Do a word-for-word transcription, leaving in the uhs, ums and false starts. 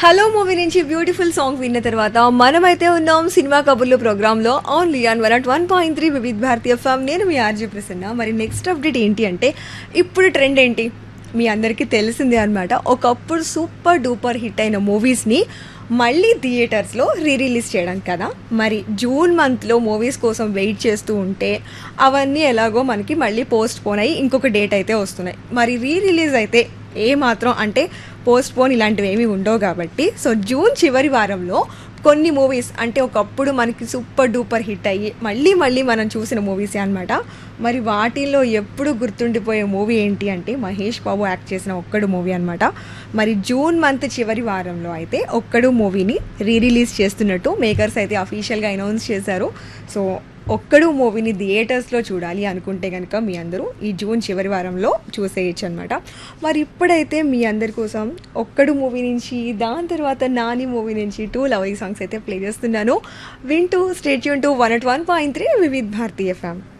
Hello movie నుంచి beautiful song విన్న తర్వాత మనమైతే ఉన్నాం సినిమా కబుర్లు ప్రోగ్రాంలో only on one at one point three Vividh Bharati FM. నేను మీ ఆర్జీ ప్రసన్న. మరి నెక్స్ట్ అప్డేట్ ఏంటి అంటే, ఇప్పుడు ట్రెండ్ ఏంటి మీ అందరికీ తెలిసిందే అనమాట. ఒకప్పుడు సూపర్ డూపర్ హిట్ అయిన మూవీస్ని మళ్ళీ థియేటర్స్లో రీ రిలీజ్ చేయడం కదా. మరి జూన్ మంత్లో మూవీస్ కోసం వెయిట్ చేస్తూ ఉంటే అవన్నీ ఎలాగో మనకి మళ్ళీ పోస్ట్ పోన్ అయ్యి ఇంకొక డేట్ అయితే వస్తున్నాయి. మరి రీ రిలీజ్ అయితే ఏ మాత్రం అంటే పోస్ట్ పోన్ ఇలాంటివి ఏమీ ఉండవు కాబట్టి, సో జూన్ చివరి వారంలో కొన్ని మూవీస్ అంటే ఒకప్పుడు మనకి సూపర్ డూపర్ హిట్ అయ్యి మళ్ళీ మళ్ళీ మనం చూసిన మూవీసే అనమాట. మరి వాటిల్లో ఎప్పుడు గుర్తుండిపోయే మూవీ ఏంటి అంటే మహేష్ బాబు యాక్ట్ చేసిన ఒక్కడు మూవీ అనమాట. మరి జూన్ మంత్ చివరి వారంలో అయితే ఒక్కడు మూవీని రీ రిలీజ్ చేస్తున్నట్టు మేకర్స్ అయితే అఫీషియల్గా అనౌన్స్ చేశారు. సో ఒక్కడు మూవీని థియేటర్స్లో చూడాలి అనుకుంటే కనుక మీ అందరూ ఈ జూన్ చివరి వారంలో చూసేయచ్చు అనమాట. మరి ఇప్పుడైతే మీ అందరి కోసం ఒక్కడు మూవీ నుంచి, దాని తర్వాత నాని మూవీ నుంచి టూ లవ్లీ సాంగ్స్ అయితే ప్లే చేస్తున్నాను. వింటూ stay tune to one at one point three Vividh Bharati FM.